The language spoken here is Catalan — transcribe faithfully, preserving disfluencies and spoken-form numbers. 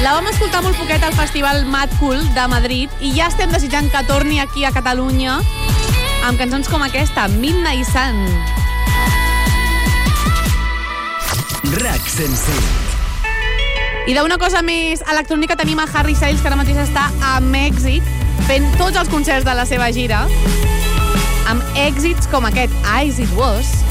La vam escoltar molt poquet al Festival Mad Cool de Madrid i ja estem desitjant que torni aquí a Catalunya amb cançons com aquesta, Midnight Sun. RAC cent cinc. I d'una cosa més electrònica tenim a Harry Styles, que ara mateix està a Mèxic fent tots els concerts de la seva gira amb èxits com aquest, As It Was.